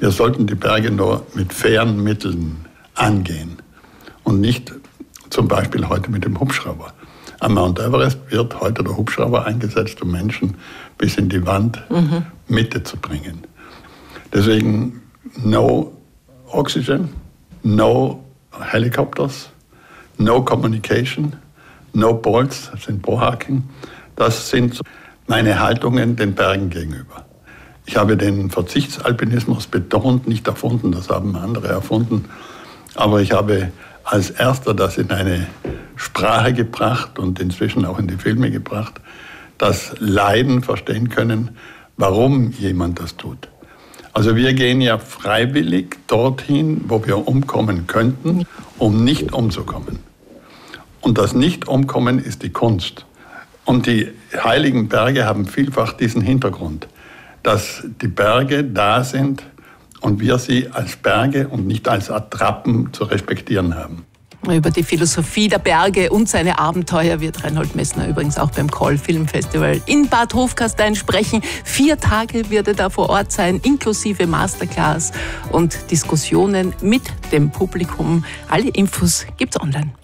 Wir sollten die Berge nur mit fairen Mitteln angehen und nicht zum Beispiel heute mit dem Hubschrauber. Am Mount Everest wird heute der Hubschrauber eingesetzt, um Menschen bis in die Wandmitte zu bringen. Deswegen no oxygen, no helicopters, no communication, no bolts, das sind Bohrhaken. Das sind meine Haltungen den Bergen gegenüber. Ich habe den Verzichtsalpinismus betont, nicht erfunden, das haben andere erfunden. Aber ich habe als erster das in eine Sprache gebracht und inzwischen auch in die Filme gebracht, dass Leiden verstehen können, warum jemand das tut. Also wir gehen ja freiwillig dorthin, wo wir umkommen könnten, um nicht umzukommen. Und das Nicht-Umkommen ist die Kunst. Und die heiligen Berge haben vielfach diesen Hintergrund, dass die Berge da sind und wir sie als Berge und nicht als Attrappen zu respektieren haben. Über die Philosophie der Berge und seine Abenteuer wird Reinhold Messner übrigens auch beim Call Film Festival in Bad Hofgastein sprechen. 4 Tage wird er da vor Ort sein, inklusive Masterclass und Diskussionen mit dem Publikum. Alle Infos gibt's online.